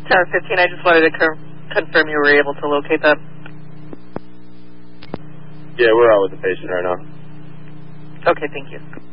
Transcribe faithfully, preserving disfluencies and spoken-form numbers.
Tower fifteen, I just wanted to confirm you were able to locate them. Yeah, we're out with the patient right now. Okay, thank you.